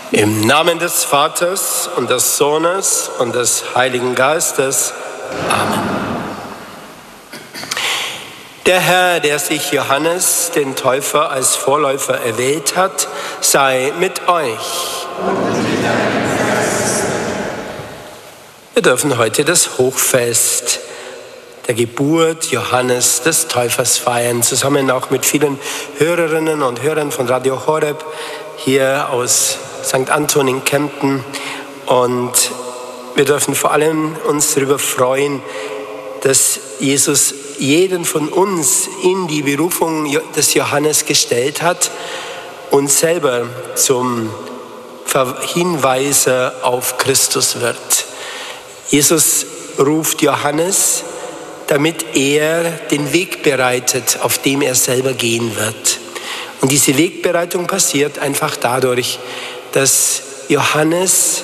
Im Namen des Vaters und des Sohnes und des Heiligen Geistes. Amen. Der Herr, der sich Johannes, den Täufer, als Vorläufer erwählt hat, sei mit euch. Wir dürfen heute das Hochfest der Geburt Johannes des Täufers feiern, zusammen auch mit vielen Hörerinnen und Hörern von Radio Horeb hier aus St. Anton in Kempten. Und wir dürfen vor allem uns darüber freuen, dass Jesus jeden von uns in die Berufung des Johannes gestellt hat und selber zum Hinweiser auf Christus wird. Jesus ruft Johannes, damit er den Weg bereitet, auf dem er selber gehen wird. Und diese Wegbereitung passiert einfach dadurch, dass Johannes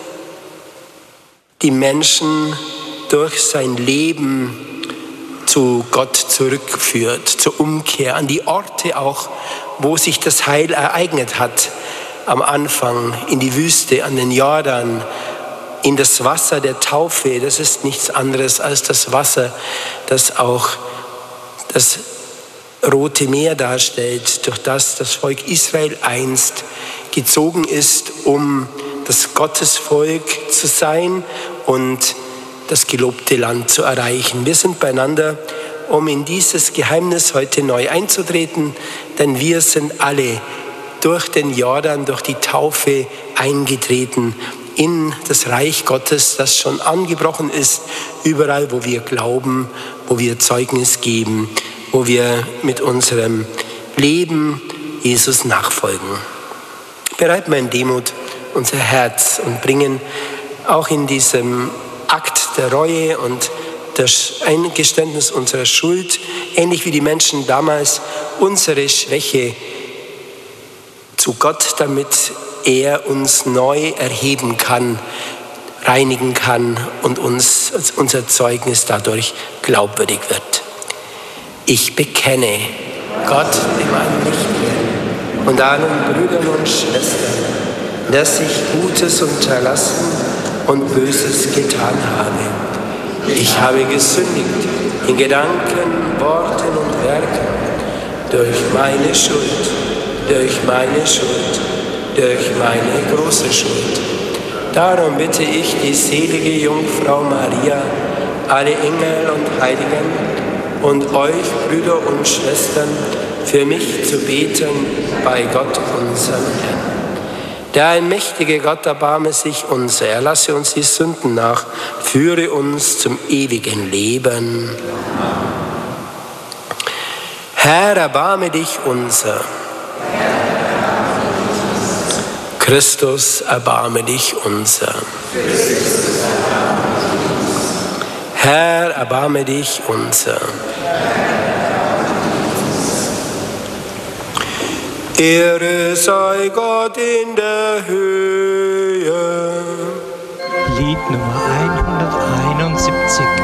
die Menschen durch sein Leben zu Gott zurückführt, zur Umkehr, an die Orte auch, wo sich das Heil ereignet hat. Am Anfang in die Wüste, an den Jordan, in das Wasser der Taufe. Das ist nichts anderes als das Wasser, das auch das Rote Meer darstellt, durch das das Volk Israel einst gezogen ist, um das Gottesvolk zu sein und das gelobte Land zu erreichen. Wir sind beieinander, um in dieses Geheimnis heute neu einzutreten, denn wir sind alle durch den Jordan, durch die Taufe eingetreten in das Reich Gottes, das schon angebrochen ist, überall, wo wir glauben, wo wir Zeugnis geben, wo wir mit unserem Leben Jesus nachfolgen. Bereiten wir in Demut unser Herz und bringen auch in diesem Akt der Reue und das Eingeständnis unserer Schuld, ähnlich wie die Menschen damals, unsere Schwäche zu Gott, damit er uns neu erheben kann, reinigen kann und uns unser Zeugnis dadurch glaubwürdig wird. Ich bekenne Gott, dem Allmächtigen, und allen Brüdern und Schwestern, dass ich Gutes unterlassen und Böses getan habe. Ich habe gesündigt in Gedanken, Worten und Werken, durch meine Schuld, durch meine große Schuld. Darum bitte ich die selige Jungfrau Maria, alle Engel und Heiligen und euch, Brüder und Schwestern, für mich zu beten bei Gott, unserem Herrn. Der allmächtige Gott, erbarme sich unser, erlasse uns die Sünden nach, führe uns zum ewigen Leben. Herr, erbarme dich unser. Christus, erbarme dich unser. Herr, erbarme dich unser. Ehre sei Gott in der Höhe. Lied Nummer 171.